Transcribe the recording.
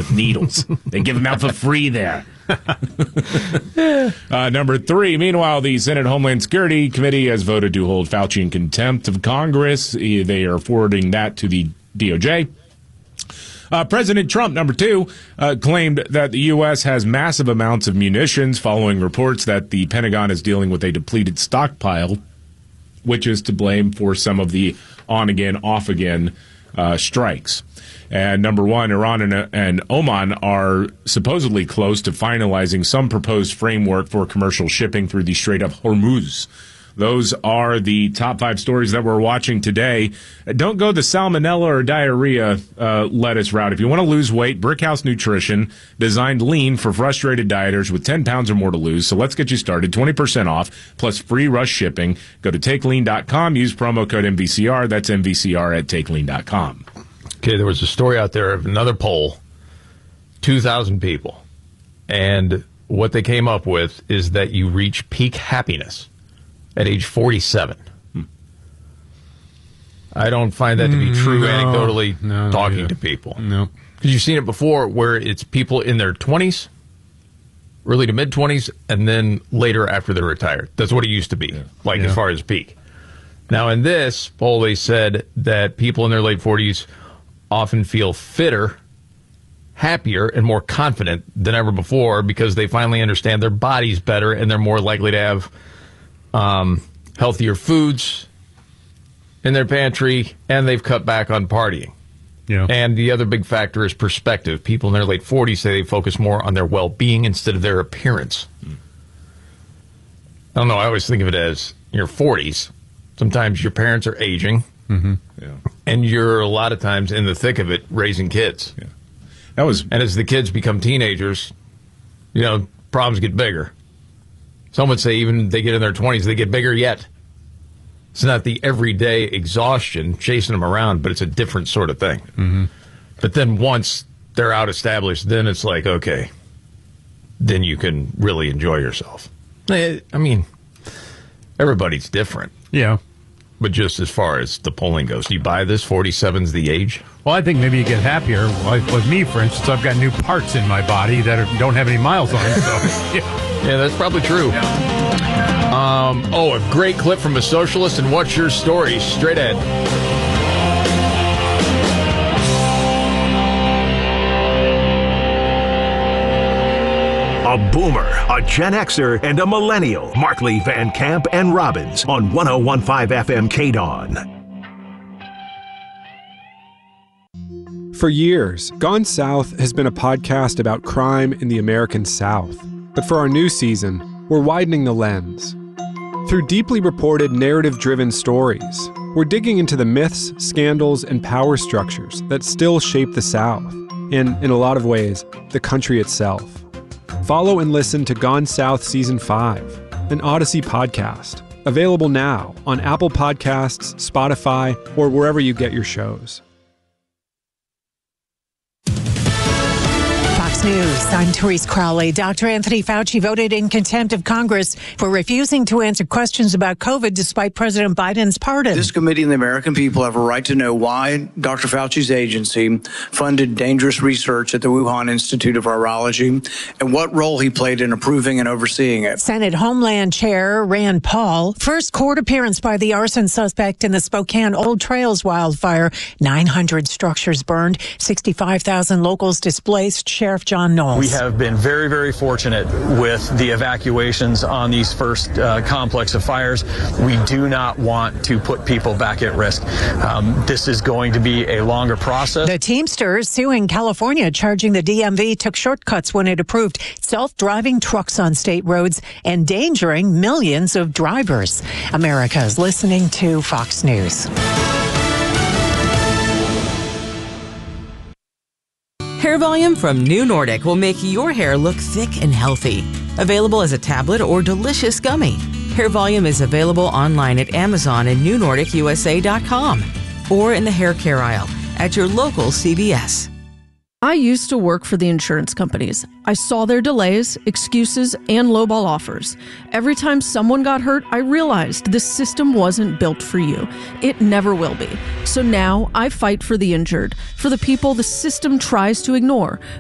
with needles. They give them out for free there. Number 3, meanwhile, the Senate Homeland Security Committee has voted to hold Fauci in contempt of Congress. They are forwarding that to the DOJ. President Trump, number 2, claimed that the U.S. has massive amounts of munitions following reports that the Pentagon is dealing with a depleted stockpile, which is to blame for some of the on-again, off-again strikes. And number 1, Iran and Oman are supposedly close to finalizing some proposed framework for commercial shipping through the Strait of Hormuz. Those are the top 5 stories that we're watching today. Don't go the salmonella or diarrhea lettuce route. If you want to lose weight, Brickhouse Nutrition designed lean for frustrated dieters with 10 pounds or more to lose. So let's get you started. 20% off plus free rush shipping. Go to takelean.com. Use promo code MVCR. That's MVCR at takelean.com. Okay, there was a story out there of another poll, 2,000 people. And what they came up with is that you reach peak happiness at age 47. I don't find that to be true anecdotally talking to people. No. Because you've seen it before where it's people in their 20s, early to mid-20s, and then later after they're retired. That's what it used to be, as far as peak. Now, in this poll, they said that people in their late 40s often feel fitter, happier, and more confident than ever before because they finally understand their bodies better and they're more likely to have healthier foods in their pantry, and they've cut back on partying. Yeah. And the other big factor is perspective. People in their late 40s say they focus more on their well-being instead of their appearance. I don't know. I always think of it as in your 40s. Sometimes your parents are aging, and you're a lot of times in the thick of it raising kids. Yeah. And as the kids become teenagers, problems get bigger. Some would say even they get in their 20s, they get bigger yet. It's not the everyday exhaustion chasing them around, but it's a different sort of thing. Mm-hmm. But then once they're out established, then it's like, okay, then you can really enjoy yourself. I mean, everybody's different. Yeah. But just as far as the polling goes, do you buy this? 47's the age? Well, I think maybe you get happier. Like with me, for instance, I've got new parts in my body that don't have any miles on them. So, yeah, that's probably true. A great clip from a socialist, and what's your story? Straight ahead. A boomer, a Gen Xer, and a millennial. Markley, Van Camp, and Robbins on 101.5 FM KDON. For years, Gone South has been a podcast about crime in the American South. But for our new season, we're widening the lens. Through deeply reported, narrative-driven stories, we're digging into the myths, scandals, and power structures that still shape the South, and, in a lot of ways, the country itself. Follow and listen to Gone South Season 5, an Odyssey podcast, available now on Apple Podcasts, Spotify, or wherever you get your shows. News. I'm Therese Crowley. Dr. Anthony Fauci voted in contempt of Congress for refusing to answer questions about COVID despite President Biden's pardon. This committee and the American people have a right to know why Dr. Fauci's agency funded dangerous research at the Wuhan Institute of Virology and what role he played in approving and overseeing it. Senate Homeland Chair Rand Paul, first court appearance by the arson suspect in the Spokane Old Trails wildfire. 900 structures burned, 65,000 locals displaced. Sheriff John Knowles. We have been very, very fortunate with the evacuations on these first complex of fires. We do not want to put people back at risk. This is going to be a longer process. The Teamsters suing California, charging the DMV took shortcuts when it approved self-driving trucks on state roads, endangering millions of drivers. America is listening to Fox News. Hair Volume from New Nordic will make your hair look thick and healthy. Available as a tablet or delicious gummy. Hair Volume is available online at Amazon and NewNordicUSA.com or in the hair care aisle at your local CVS. I used to work for the insurance companies. I saw their delays, excuses, and lowball offers. Every time someone got hurt, I realized this system wasn't built for you. It never will be. So now I fight for the injured, for the people the system tries to ignore.